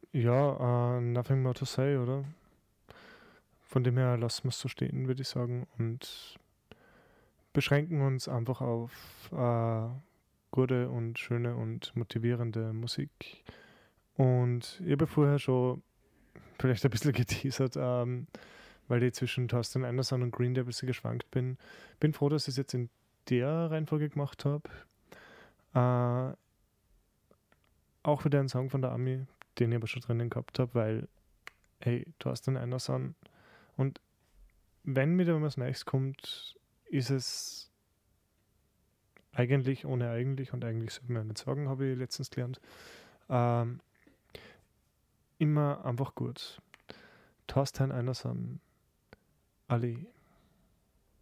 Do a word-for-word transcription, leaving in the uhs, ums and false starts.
Ja, äh, Nothing More to Say, oder? Von dem her lassen wir es so stehen, würde ich sagen. Und beschränken uns einfach auf äh, gute und schöne und motivierende Musik. Und ich habe vorher schon vielleicht ein bisschen geteasert, ähm, weil ich zwischen Thorsten Anderson und Green Day ein bisschen geschwankt bin. Bin froh, dass ich es jetzt in der Reihenfolge gemacht habe. Äh, auch wieder ein Song von der Ami, den ich aber schon drinnen gehabt habe, weil, hey, Thorsten Anderson. Und wenn wieder was Neues kommt, ist es eigentlich ohne eigentlich, und eigentlich sollte man ja nicht sagen, habe ich letztens gelernt, ähm, immer einfach gut. Thorsten Anderson, Ali.